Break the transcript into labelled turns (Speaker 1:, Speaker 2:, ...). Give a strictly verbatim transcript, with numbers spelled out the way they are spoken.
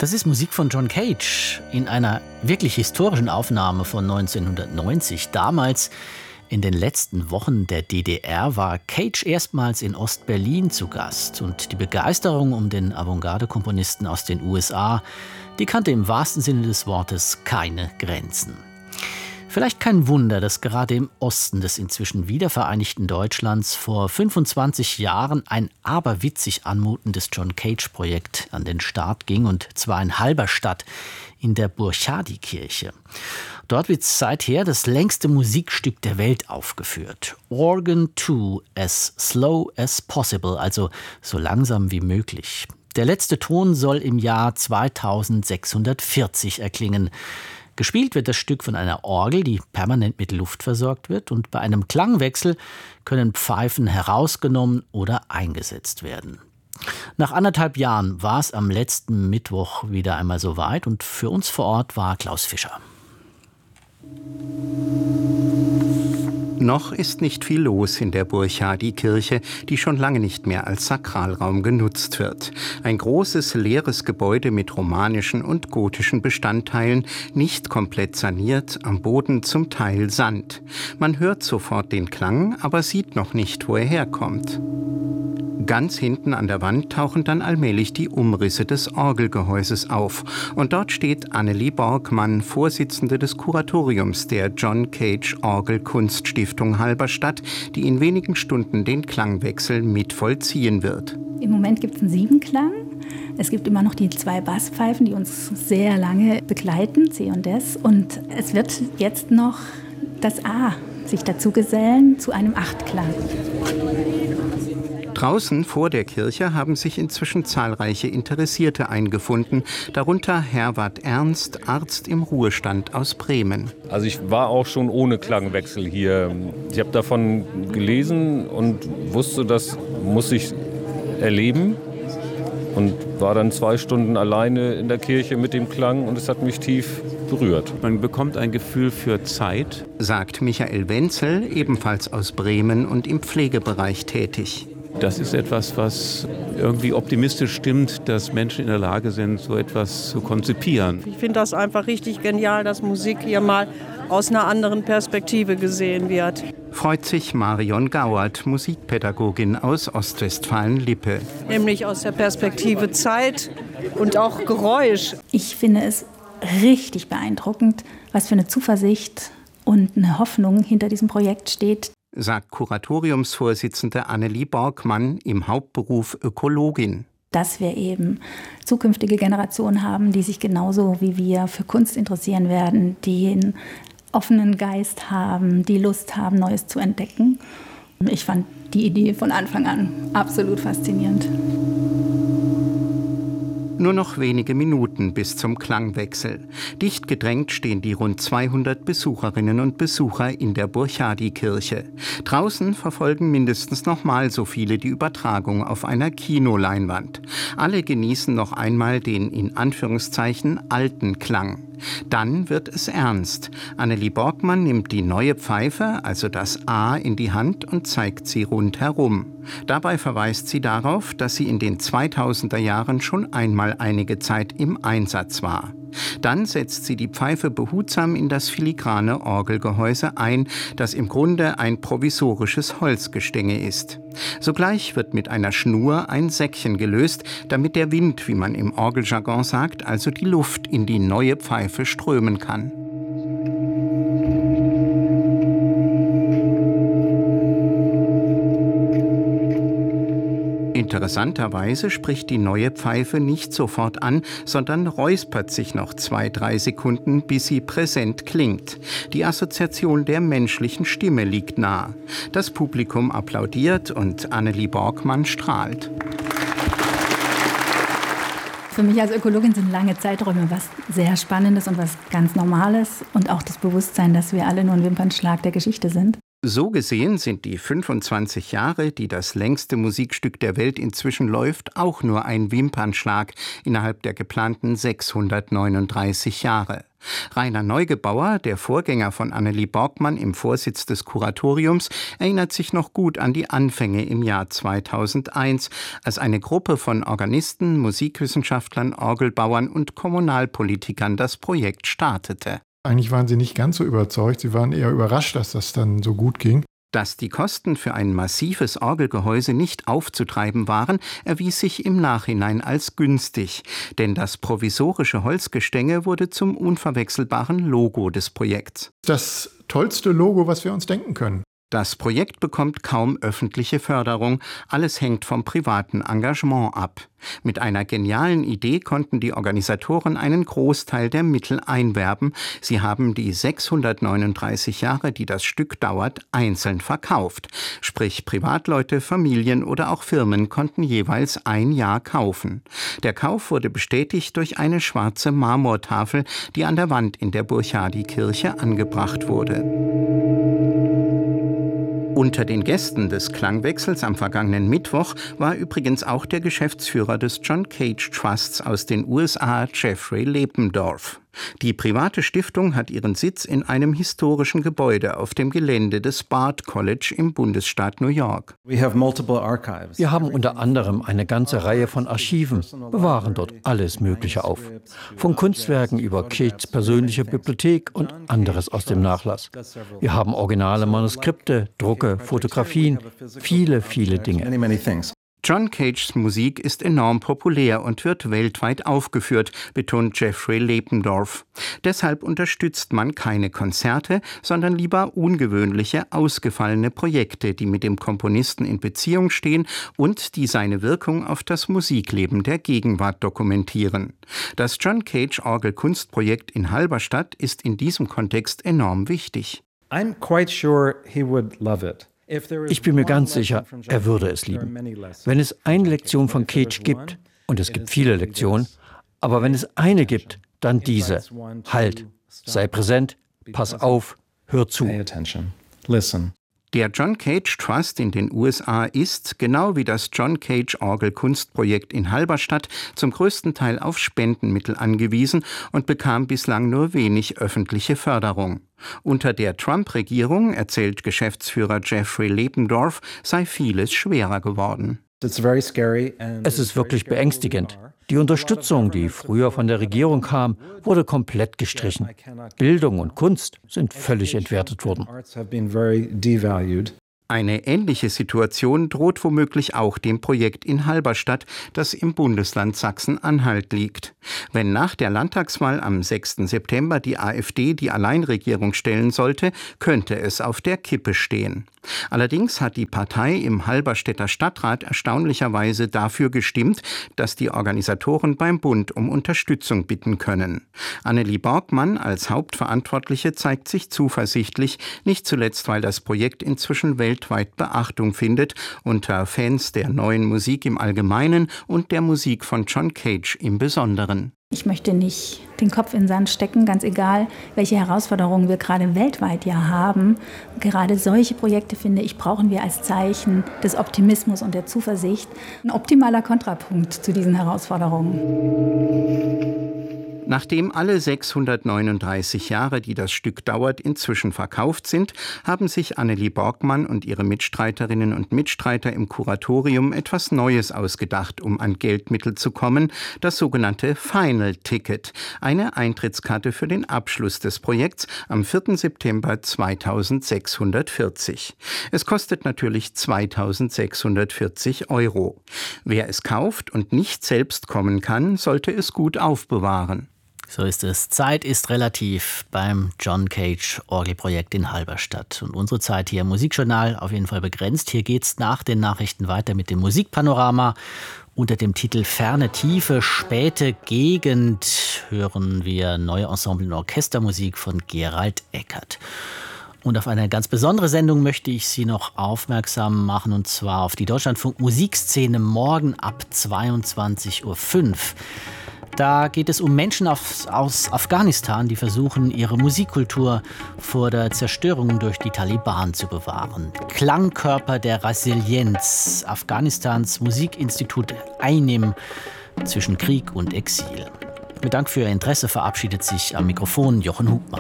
Speaker 1: Das ist Musik von John Cage in einer wirklich historischen Aufnahme von neunzehnhundertneunzig. Damals, in den letzten Wochen der D D R, war Cage erstmals in Ost-Berlin zu Gast. Und die Begeisterung um den Avantgarde-Komponisten aus den U S A, die kannte im wahrsten Sinne des Wortes keine Grenzen. Vielleicht kein Wunder, dass gerade im Osten des inzwischen wiedervereinigten Deutschlands vor fünfundzwanzig Jahren ein aberwitzig anmutendes John Cage-Projekt an den Start ging, und zwar in Halberstadt in der Burchardikirche. Dort wird seither das längste Musikstück der Welt aufgeführt. Organ zwei, as slow as possible, also so langsam wie möglich. Der letzte Ton soll im Jahr zweitausendsechshundertvierzig erklingen. Gespielt wird das Stück von einer Orgel, die permanent mit Luft versorgt wird, und bei einem Klangwechsel können Pfeifen herausgenommen oder eingesetzt werden. Nach anderthalb Jahren war es am letzten Mittwoch wieder einmal soweit, und für uns vor Ort war Klaus Fischer.
Speaker 2: Noch ist nicht viel los in der Burchardikirche, die schon lange nicht mehr als Sakralraum genutzt wird. Ein großes, leeres Gebäude mit romanischen und gotischen Bestandteilen, nicht komplett saniert, am Boden zum Teil Sand. Man hört sofort den Klang, aber sieht noch nicht, wo er herkommt. Ganz hinten an der Wand tauchen dann allmählich die Umrisse des Orgelgehäuses auf. Und dort steht Annelie Borgmann, Vorsitzende des Kuratoriums der John Cage Orgelkunststiftung Halberstadt, die in wenigen Stunden den Klangwechsel mit vollziehen wird.
Speaker 3: Im Moment gibt es einen Siebenklang. Es gibt immer noch die zwei Basspfeifen, die uns sehr lange begleiten, C und S. Und es wird jetzt noch das A sich dazu gesellen zu einem Achtklang.
Speaker 2: Draußen vor der Kirche haben sich inzwischen zahlreiche Interessierte eingefunden, darunter Herwart Ernst, Arzt im Ruhestand aus Bremen.
Speaker 4: Also ich war auch schon ohne Klangwechsel hier. Ich habe davon gelesen und wusste, das muss ich erleben, und war dann zwei Stunden alleine in der Kirche mit dem Klang, und es hat mich tief berührt.
Speaker 5: Man bekommt ein Gefühl für Zeit,
Speaker 2: sagt Michael Wenzel, ebenfalls aus Bremen und im Pflegebereich tätig.
Speaker 5: Das ist etwas, was irgendwie optimistisch stimmt, dass Menschen in der Lage sind, so etwas zu konzipieren.
Speaker 6: Ich finde das einfach richtig genial, dass Musik hier mal aus einer anderen Perspektive gesehen wird.
Speaker 2: Freut sich Marion Gauert, Musikpädagogin aus Ostwestfalen-Lippe.
Speaker 6: Nämlich aus der Perspektive Zeit und auch Geräusch.
Speaker 3: Ich finde es richtig beeindruckend, was für eine Zuversicht und eine Hoffnung hinter diesem Projekt steht,
Speaker 2: sagt Kuratoriumsvorsitzende Annelie Borgmann, im Hauptberuf Ökologin.
Speaker 3: Dass wir eben zukünftige Generationen haben, die sich genauso wie wir für Kunst interessieren werden, die einen offenen Geist haben, die Lust haben, Neues zu entdecken. Ich fand die Idee von Anfang an absolut faszinierend.
Speaker 2: Nur noch wenige Minuten bis zum Klangwechsel. Dicht gedrängt stehen die rund zweihundert Besucherinnen und Besucher in der Burchardikirche. Draußen verfolgen mindestens noch mal so viele die Übertragung auf einer Kinoleinwand. Alle genießen noch einmal den in Anführungszeichen alten Klang. Dann wird es ernst. Annelie Borgmann nimmt die neue Pfeife, also das A, in die Hand und zeigt sie rundherum. Dabei verweist sie darauf, dass sie in den zweitausender Jahren schon einmal einige Zeit im Einsatz war. Dann setzt sie die Pfeife behutsam in das filigrane Orgelgehäuse ein, das im Grunde ein provisorisches Holzgestänge ist. Sogleich wird mit einer Schnur ein Säckchen gelöst, damit der Wind, wie man im Orgeljargon sagt, also die Luft in die neue Pfeife strömen kann. Interessanterweise spricht die neue Pfeife nicht sofort an, sondern räuspert sich noch zwei, drei Sekunden, bis sie präsent klingt. Die Assoziation der menschlichen Stimme liegt nah. Das Publikum applaudiert und Annelie Borgmann strahlt.
Speaker 3: Für mich als Ökologin sind lange Zeiträume was sehr Spannendes und was ganz Normales, und auch das Bewusstsein, dass wir alle nur ein Wimpernschlag der Geschichte sind.
Speaker 2: So gesehen sind die fünfundzwanzig Jahre, die das längste Musikstück der Welt inzwischen läuft, auch nur ein Wimpernschlag innerhalb der geplanten sechshundertneununddreißig Jahre. Rainer Neugebauer, der Vorgänger von Annelie Borgmann im Vorsitz des Kuratoriums, erinnert sich noch gut an die Anfänge im Jahr zweitausendeins, als eine Gruppe von Organisten, Musikwissenschaftlern, Orgelbauern und Kommunalpolitikern das Projekt startete.
Speaker 7: Eigentlich waren sie nicht ganz so überzeugt, sie waren eher überrascht, dass das dann so gut ging.
Speaker 2: Dass die Kosten für ein massives Orgelgehäuse nicht aufzutreiben waren, erwies sich im Nachhinein als günstig, denn das provisorische Holzgestänge wurde zum unverwechselbaren Logo des Projekts.
Speaker 7: Das tollste Logo, was wir uns denken können.
Speaker 2: Das Projekt bekommt kaum öffentliche Förderung, alles hängt vom privaten Engagement ab. Mit einer genialen Idee konnten die Organisatoren einen Großteil der Mittel einwerben. Sie haben die sechshundertneununddreißig Jahre, die das Stück dauert, einzeln verkauft. Sprich, Privatleute, Familien oder auch Firmen konnten jeweils ein Jahr kaufen. Der Kauf wurde bestätigt durch eine schwarze Marmortafel, die an der Wand in der Burchardikirche angebracht wurde. Unter den Gästen des Klangwechsels am vergangenen Mittwoch war übrigens auch der Geschäftsführer des John Cage Trusts aus den U S A, Jeffrey Lependorf. Die private Stiftung hat ihren Sitz in einem historischen Gebäude auf dem Gelände des Bard College im Bundesstaat New York.
Speaker 8: Wir haben unter anderem eine ganze Reihe von Archiven, bewahren dort alles Mögliche auf. Von Kunstwerken über Cages persönliche Bibliothek und anderes aus dem Nachlass. Wir haben originale Manuskripte, Drucke, Fotografien, viele, viele Dinge.
Speaker 2: John Cages Musik ist enorm populär und wird weltweit aufgeführt, betont Jeffrey Lependorf. Deshalb unterstützt man keine Konzerte, sondern lieber ungewöhnliche, ausgefallene Projekte, die mit dem Komponisten in Beziehung stehen und die seine Wirkung auf das Musikleben der Gegenwart dokumentieren. Das John Cage Orgelkunstprojekt in Halberstadt ist in diesem Kontext enorm wichtig.
Speaker 8: I'm quite sure he would love it. Ich bin mir ganz sicher, er würde es lieben. Wenn es eine Lektion von Cage gibt, und es gibt viele Lektionen, aber wenn es eine gibt, dann diese. Halt, sei präsent, pass auf, hör zu.
Speaker 2: Der John Cage Trust in den U S A ist, genau wie das John Cage Orgelkunstprojekt in Halberstadt, zum größten Teil auf Spendenmittel angewiesen und bekam bislang nur wenig öffentliche Förderung. Unter der Trump-Regierung, erzählt Geschäftsführer Jeffrey Lependorf, sei vieles schwerer geworden.
Speaker 8: Es ist wirklich beängstigend. Die Unterstützung, die früher von der Regierung kam, wurde komplett gestrichen. Bildung und Kunst sind völlig entwertet worden.
Speaker 2: Eine ähnliche Situation droht womöglich auch dem Projekt in Halberstadt, das im Bundesland Sachsen-Anhalt liegt. Wenn nach der Landtagswahl am sechsten September die AfD die Alleinregierung stellen sollte, könnte es auf der Kippe stehen. Allerdings hat die Partei im Halberstädter Stadtrat erstaunlicherweise dafür gestimmt, dass die Organisatoren beim Bund um Unterstützung bitten können. Annelie Borgmann als Hauptverantwortliche zeigt sich zuversichtlich, nicht zuletzt, weil das Projekt inzwischen weltweit Beachtung findet, unter Fans der neuen Musik im Allgemeinen und der Musik von John Cage im Besonderen.
Speaker 3: Ich möchte nicht den Kopf in den Sand stecken, ganz egal, welche Herausforderungen wir gerade weltweit ja haben. Gerade solche Projekte, finde ich, brauchen wir als Zeichen des Optimismus und der Zuversicht. Ein optimaler Kontrapunkt zu diesen Herausforderungen.
Speaker 2: Nachdem alle sechshundertneununddreißig Jahre, die das Stück dauert, inzwischen verkauft sind, haben sich Annelie Borgmann und ihre Mitstreiterinnen und Mitstreiter im Kuratorium etwas Neues ausgedacht, um an Geldmittel zu kommen, das sogenannte Final Ticket, eine Eintrittskarte für den Abschluss des Projekts am vierten September zweitausendsechshundertvierzig. Es kostet natürlich zweitausendsechshundertvierzig Euro. Wer es kauft und nicht selbst kommen kann, sollte es gut aufbewahren.
Speaker 1: So ist es. Zeit ist relativ beim John Cage Orgelprojekt in Halberstadt. Und unsere Zeit hier im Musikjournal auf jeden Fall begrenzt. Hier geht's nach den Nachrichten weiter mit dem Musikpanorama. Unter dem Titel Ferne Tiefe, späte Gegend hören wir neue Ensemble- und Orchestermusik von Gerald Eckert. Und auf eine ganz besondere Sendung möchte ich Sie noch aufmerksam machen, und zwar auf die Deutschlandfunk Musikszene morgen ab zweiundzwanzig Uhr fünf. Da geht es um Menschen aus, aus Afghanistan, die versuchen, ihre Musikkultur vor der Zerstörung durch die Taliban zu bewahren. Klangkörper der Resilienz, Afghanistans Musikinstitut Einim zwischen Krieg und Exil. Mit Dank für Ihr Interesse verabschiedet sich am Mikrofon Jochen Hubmann.